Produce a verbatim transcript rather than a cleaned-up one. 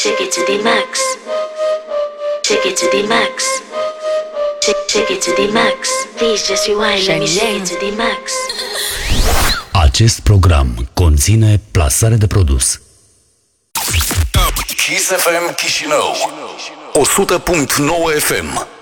Take it to the max. Take it to the max. Take, take it to the max. Please just rewind, let me shake it to the max. Acest program conține plasare de produs. Kiss F M Chișinău o sută punct nouă F M.